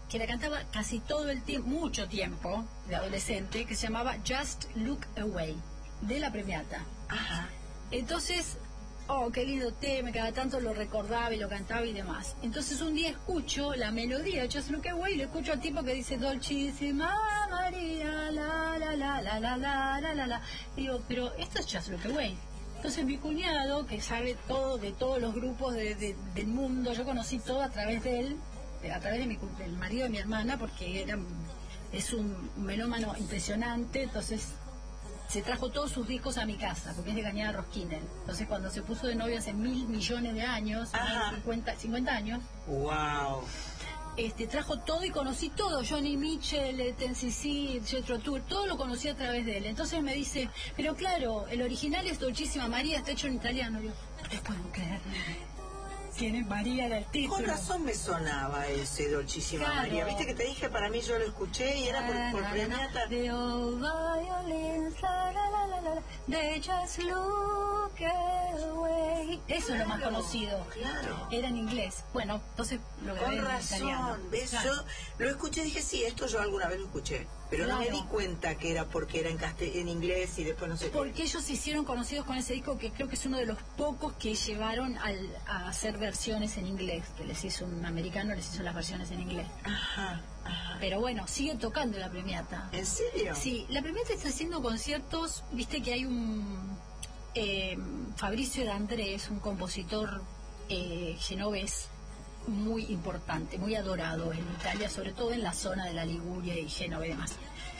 que la cantaba casi todo el tiempo, mucho tiempo, de adolescente, que se llamaba Just Look Away, de la Premiata. Ajá. Entonces, oh, qué lindo tema, cada tanto lo recordaba y lo cantaba y demás. Entonces un día escucho la melodía de Just Look Away y le escucho al tipo que dice Dolcísima María, la la la la la la la la la. Y digo, pero esto es Just Look Away. Entonces mi cuñado, que sabe todo de todos los grupos del mundo, yo conocí todo a través de él, a través de del marido de mi hermana, porque es un melómano impresionante. Entonces se trajo todos sus discos a mi casa, porque es de Cañada Rosquínel. Entonces cuando se puso de novio hace 1.000 millones de años, 50 años, wow, trajo todo y conocí todo, Johnny Mitchell, Ten-CC, Jethro Tull, todo lo conocí a través de él. Entonces me dice, pero claro, el original es Dolcísima María, está hecho en italiano. Yo, no te puedo creer. Tiene María era el título. Con razón me sonaba ese Dolcísima María. Viste que te dije, para mí yo lo escuché y era por Premiata. The old violins, la la la la, they just look away. Eso es lo más conocido. Claro. Era en inglés. Bueno, entonces lo grabé en italiano. ¿Ves? Claro. Yo lo escuché y dije, sí, esto yo alguna vez lo escuché. Pero claro, no me di cuenta que era porque era en inglés y después no sé porque qué. ellos se hicieron conocidos con ese disco, que creo que es uno de los pocos que llevaron a hacer versiones en inglés, que les hizo un americano, les hizo las versiones en inglés. Ajá, ajá. Pero bueno, sigue tocando la Premiata. ¿En serio? Sí, la Premiata está haciendo conciertos. Viste que hay un Fabrizio de Andrés, un compositor genovés muy importante, muy adorado en Italia, sobre todo en la zona de la Liguria y Génova y demás.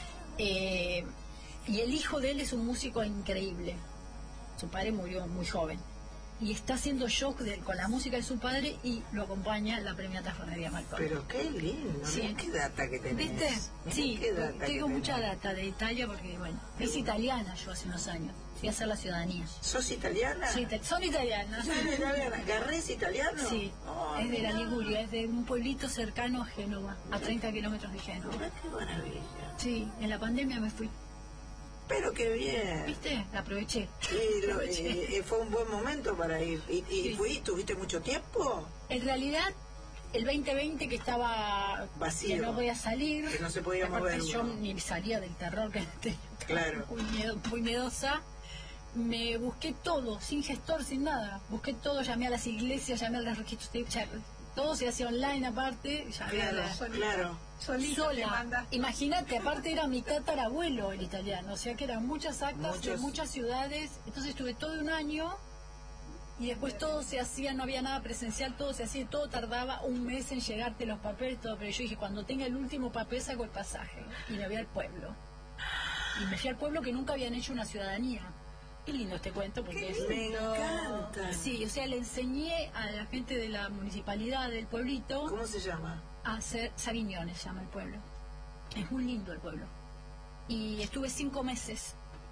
Y el hijo de él es un músico increíble. Su padre murió muy joven y está haciendo shock con la música de su padre, y lo acompaña la Premiata Ferrería Marconi. Pero qué lindo, sí. Qué data que tenés. ¿Viste? Sí, tengo mucha tenés. data de Italia, porque bueno, es italiana yo hace unos años. Fui a hacer la ciudadanía. ¿Sos italiana? Sí, son italianas. ¿Sos italiana? ¿Garrés italiano? Sí, es de la Liguria, es de un pueblito cercano a Génova, a 30 kilómetros de Génova. Mirá qué maravilla. Sí, en la pandemia me fui. Pero qué bien. ¿Viste? La aproveché. Y fue un buen momento para ir. ¿Y sí. ¿Tuviste mucho tiempo? En realidad, el 2020 que estaba vacío, que no podía salir, que no se podía mover. Yo ni salía del terror que tenía. Claro. Muy miedosa. Me busqué todo, sin gestor, sin nada. Busqué todo, llamé a las iglesias, llamé a los registros, todo se hacía online aparte. Claro. Sola. Imagínate, aparte era mi tatarabuelo el italiano, o sea que eran muchas actas de muchas ciudades. Entonces estuve todo un año y después todo se hacía, no había nada presencial, todo se hacía, todo tardaba un mes en llegarte los papeles, todo. Pero yo dije, cuando tenga el último papel saco el pasaje y me voy al pueblo. Y me fui al pueblo que nunca habían hecho una ciudadanía. Qué lindo este cuento, porque me encanta. Sí, o sea, le enseñé a la gente de la municipalidad del pueblito. ¿Cómo se llama? A hacer Savignones, se llama el pueblo. Es muy lindo el pueblo. Y estuve 5 meses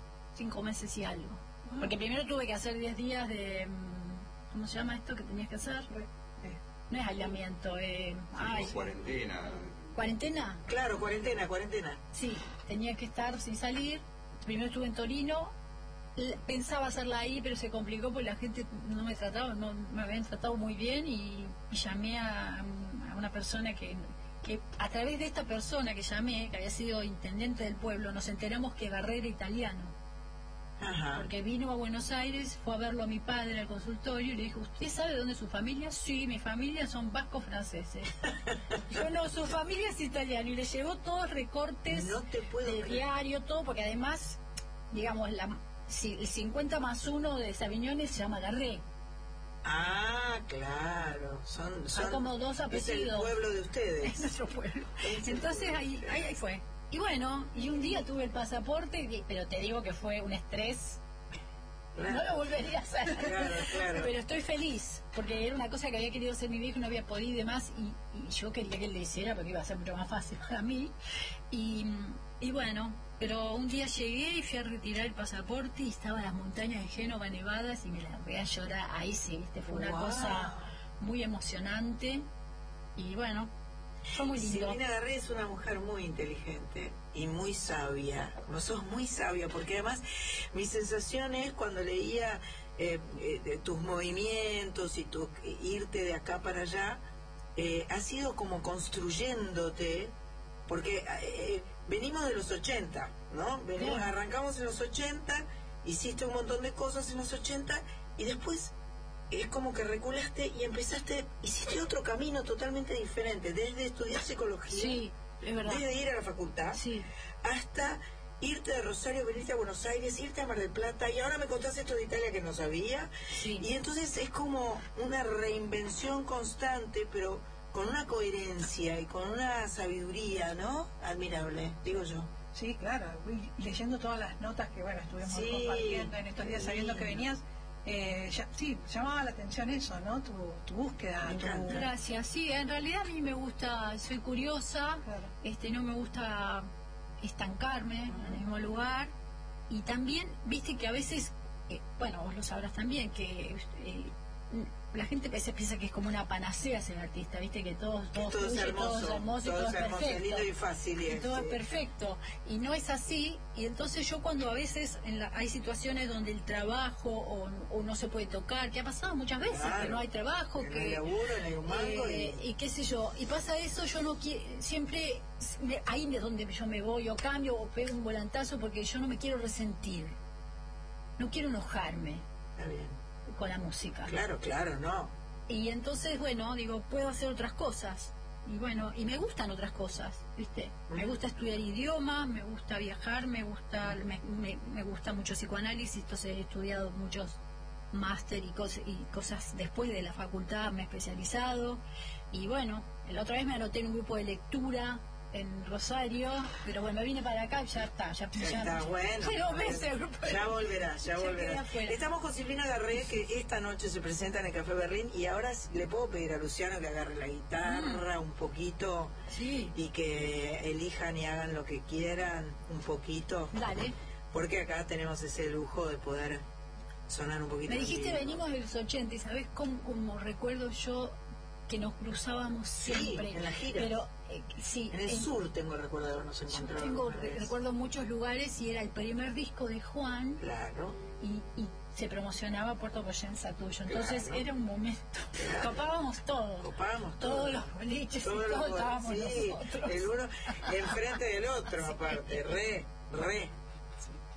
y algo. Porque primero tuve que hacer 10 días de... ¿Cómo se llama esto que tenías que hacer? No es aislamiento, cuarentena. ¿Cuarentena? Claro, cuarentena. Sí, tenía que estar sin salir. Primero estuve en Torino. Pensaba hacerla ahí, pero se complicó porque la gente no me habían tratado muy bien, y llamé a una persona que a través de esta persona que llamé, que había sido intendente del pueblo, nos enteramos que Garré era italiano. Ajá. Porque vino a Buenos Aires, fue a verlo a mi padre al consultorio y le dijo, ¿usted sabe dónde es su familia? Sí, mi familia son vascos franceses. Yo no, su familia es italiana, y le llevó todos recortes del diario, todo, porque además, digamos, el 50 más 1 de Savignones se llama Garré. Ah, claro. Son como 2 apellidos. Es el pueblo de ustedes. Es nuestro pueblo. Entonces ahí fue. Y bueno, y un día tuve el pasaporte, pero te digo que fue un estrés. Claro. No lo volvería a hacer. Claro. Pero estoy feliz, porque era una cosa que había querido hacer mi viejo y no había podido y demás, y yo quería que él lo hiciera porque iba a ser mucho más fácil para mí. Y bueno, pero un día llegué y fui a retirar el pasaporte y estaban las montañas de Génova nevadas y me las voy a llorar. Ahí sí, ¿viste? Fue una cosa muy emocionante y bueno, fue muy lindo. Silvina Garré es una mujer muy inteligente y muy sabia. No sos muy sabia, porque además mi sensación es cuando leía tus movimientos y irte de acá para allá, has ido como construyéndote, porque venimos de los 80, ¿no? Arrancamos en los 80, hiciste un montón de cosas en los 80 y después es como que reculaste y hiciste otro camino totalmente diferente, desde estudiar psicología, sí, es verdad, desde ir a la facultad, sí, hasta irte de Rosario, venirte a Buenos Aires, irte a Mar del Plata, y ahora me contás esto de Italia que no sabía, sí. Y entonces es como una reinvención constante, pero con una coherencia y con una sabiduría, ¿no? Admirable, digo yo. Sí, claro, leyendo todas las notas que, bueno, estuvimos Sí, compartiendo en estos días, sabiendo que venías, sí, llamaba la atención eso, ¿no? Tu búsqueda. Me encanta. Gracias, sí, en realidad a mí me gusta, soy curiosa, Claro. no me gusta estancarme en el mismo lugar, y también, viste que a veces, bueno, vos lo sabrás también, que la gente a veces piensa que es como una panacea ser artista, viste que todo Todo es fluye, hermoso, todo es hermoso y todo todo es es hermoso, perfecto. lindo y fácil. Y todo es sí. perfecto, y no es así, y entonces yo cuando a veces hay situaciones donde el trabajo o no se puede tocar, que ha pasado muchas veces, Claro, que no hay trabajo, que no hay laburo, no hay un mango y qué sé yo, y pasa eso, yo no quiero, siempre ahí es donde yo me voy, o cambio, o pego un volantazo, porque yo no me quiero resentir, no quiero enojarme Está bien. con la música. Claro, no. Y entonces, bueno, digo, puedo hacer otras cosas. Y bueno, y me gustan otras cosas, ¿viste? Me gusta estudiar idiomas, me gusta viajar, me gusta mucho psicoanálisis, entonces he estudiado muchos máster y cosas después de la facultad, me he especializado. Y bueno, la otra vez me anoté en un grupo de lectura en Rosario, pero bueno, me vine para acá y ya está. Ya Está bueno. fue 2 meses el grupo de Ya volverá. quedé afuera. Estamos con Silvina Garré, que esta noche se presenta en el Café Berlín, y ahora le puedo pedir a Luciano que agarre la guitarra un poquito Sí, y que elijan y hagan lo que quieran un poquito, dale. porque acá tenemos ese lujo de poder sonar un poquito. Me dijiste en vivo. venimos de los 80 y ¿sabés cómo recuerdo yo que nos cruzábamos siempre? en la gira. Pero sí, En el sur tengo el recuerdo de habernos yo encontrado. tengo alguna vez. recuerdo muchos lugares y era el primer disco de Juan Claro. y se promocionaba Puerto Poyenza tuyo. Entonces Claro. era un momento. Claro. Copábamos todo. Copábamos todo. Todos los boliches y Todos todos los- estábamos sí, nosotros. el uno enfrente del otro, aparte. Re.